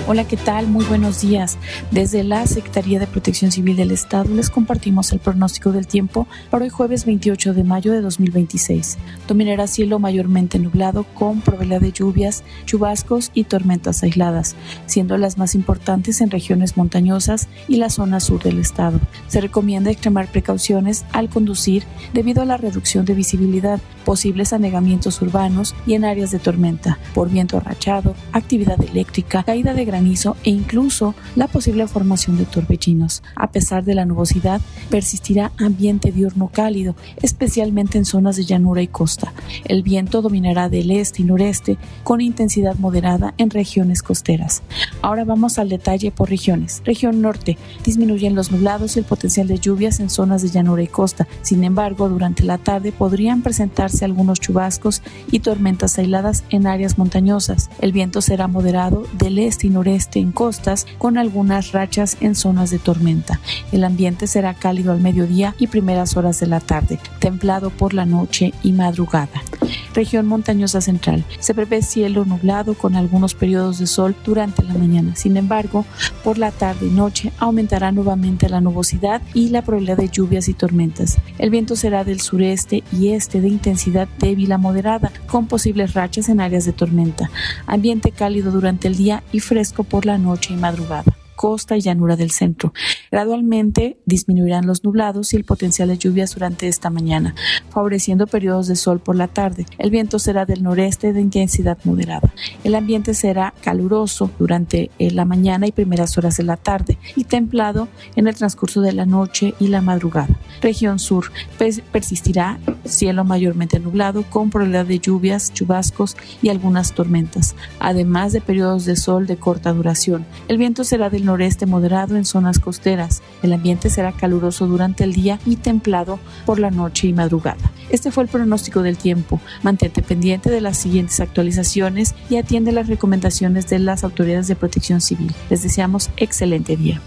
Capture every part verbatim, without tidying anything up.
Hola, ¿qué tal? Muy buenos días. Desde la Secretaría de Protección Civil del Estado les compartimos el pronóstico del tiempo para hoy jueves veintiocho de mayo de dos mil veintiséis. Dominará cielo mayormente nublado con probabilidad de lluvias, chubascos y tormentas aisladas, siendo las más importantes en regiones montañosas y la zona sur del estado. Se recomienda extremar precauciones al conducir debido a la reducción de visibilidad, posibles anegamientos urbanos y en áreas de tormenta, por viento arrachado, actividad eléctrica, caída de granizo e incluso la posible formación de torbellinos. A pesar de la nubosidad, persistirá ambiente diurno cálido, especialmente en zonas de llanura y costa. El viento dominará del este y noreste con intensidad moderada en regiones costeras. Ahora vamos al detalle por regiones. Región norte, disminuyen los nublados y el potencial de lluvias en zonas de llanura y costa. Sin embargo, durante la tarde podrían presentarse algunos chubascos y tormentas aisladas en áreas montañosas. El viento será moderado del este y noreste en costas con algunas rachas en zonas de tormenta. El ambiente será cálido al mediodía y primeras horas de la tarde, templado por la noche y madrugada. Región montañosa central. Se prevé cielo nublado con algunos periodos de sol durante la mañana. Sin embargo, por la tarde y noche aumentará nuevamente la nubosidad y la probabilidad de lluvias y tormentas. El viento será del sureste y este de intensidad débil a moderada, con posibles rachas en áreas de tormenta. Ambiente cálido durante el día y fresco por la noche y madrugada. Costa y llanura del centro. Gradualmente disminuirán los nublados y el potencial de lluvias durante esta mañana, favoreciendo periodos de sol por la tarde. El viento será del noreste de intensidad moderada. El ambiente será caluroso durante la mañana y primeras horas de la tarde y templado en el transcurso de la noche y la madrugada. Región sur. Persistirá cielo mayormente nublado con probabilidad de lluvias, chubascos y algunas tormentas, además de periodos de sol de corta duración. El viento será del noreste moderado en zonas costeras. El ambiente será caluroso durante el día y templado por la noche y madrugada. Este fue el pronóstico del tiempo. Mantente pendiente de las siguientes actualizaciones y atiende las recomendaciones de las autoridades de protección civil. Les deseamos excelente día.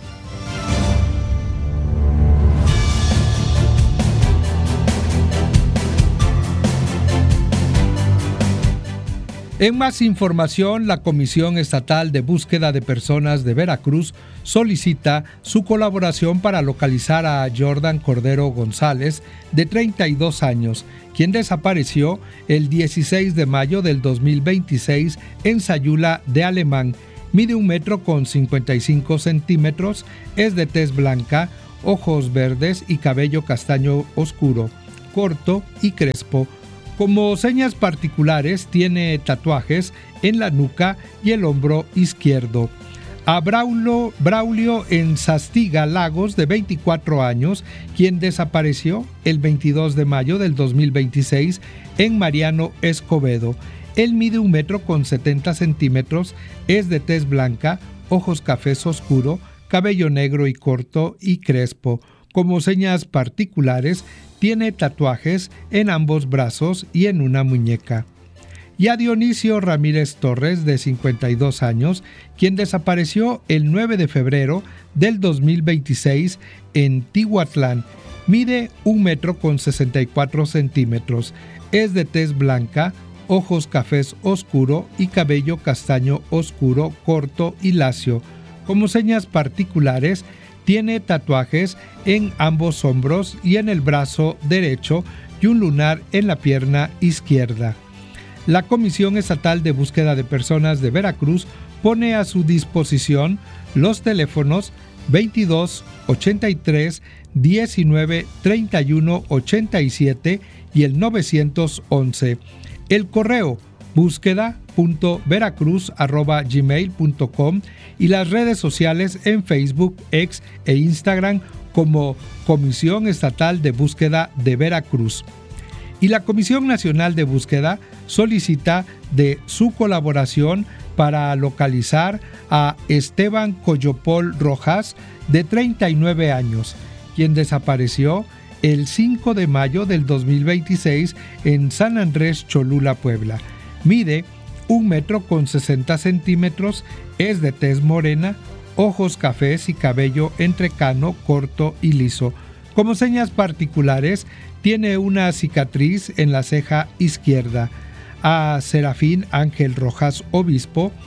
En más información, la Comisión Estatal de Búsqueda de Personas de Veracruz solicita su colaboración para localizar a Jordan Cordero González, de treinta y dos años, quien desapareció el dieciséis de mayo del dos mil veintiséis en Sayula de Alemán. Mide un metro con cincuenta y cinco centímetros, es de tez blanca, ojos verdes y cabello castaño oscuro, corto y crespo. Como señas particulares, tiene tatuajes en la nuca y el hombro izquierdo. A Braulio, Braulio Enzastiga Lagos, de veinticuatro años, quien desapareció el veintidós de mayo del dos mil veintiséis en Mariano Escobedo. Él mide un metro con setenta centímetros, es de tez blanca, ojos cafés oscuro, cabello negro y corto y crespo. Como señas particulares, tiene tatuajes en ambos brazos y en una muñeca. Y a Dionisio Ramírez Torres, de cincuenta y dos años, quien desapareció el nueve de febrero del dos mil veintiséis en Tihuatlán. Mide un metro con sesenta y cuatro centímetros, es de tez blanca, ojos cafés oscuro y cabello castaño oscuro, corto y lacio. Como señas particulares, tiene tatuajes en ambos hombros y en el brazo derecho y un lunar en la pierna izquierda. La Comisión Estatal de Búsqueda de Personas de Veracruz pone a su disposición los teléfonos veintidós, ochenta y tres, diecinueve, treinta y uno, ochenta y siete y el novecientos once. El correo búsqueda punto veracruz arroba gmail punto com y las redes sociales en Facebook, X e Instagram como Comisión Estatal de Búsqueda de Veracruz. Y la Comisión Nacional de Búsqueda solicita de su colaboración para localizar a Esteban Coyopol Rojas, de treinta y nueve años, quien desapareció el cinco de mayo del dos mil veintiséis en San Andrés Cholula, Puebla. Mide un metro con sesenta centímetros, es de tez morena, ojos cafés y cabello entrecano, corto y liso. Como señas particulares, tiene una cicatriz en la ceja izquierda. A Serafín Ángel Rojas Obispo,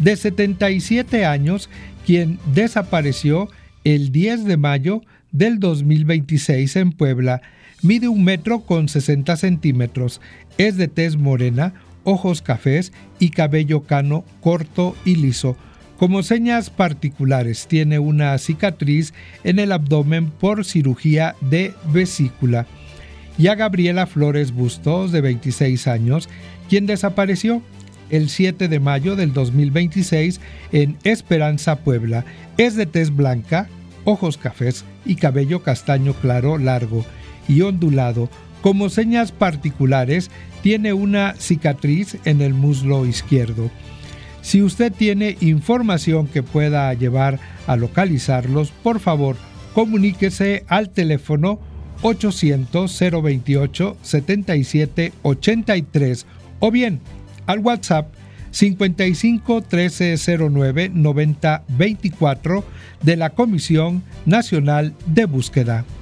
de setenta y siete años, quien desapareció el diez de mayo del dos mil veintiséis en Puebla. Mide un metro con sesenta centímetros, es de tez morena, ojos cafés y cabello cano corto y liso. Como señas particulares, tiene una cicatriz en el abdomen por cirugía de vesícula. Y a Gabriela Flores Bustos, de veintiséis años, quien desapareció el siete de mayo del dos mil veintiséis en Esperanza, Puebla. Es de tez blanca, ojos cafés y cabello castaño claro, largo y ondulado. Como señas particulares, tiene una cicatriz en el muslo izquierdo. Si usted tiene información que pueda llevar a localizarlos, por favor, comuníquese al teléfono ochocientos, cero veintiocho, setenta y siete ochenta y tres o bien al WhatsApp cincuenta y cinco, trece cero nueve, noventa veinticuatro de la Comisión Nacional de Búsqueda.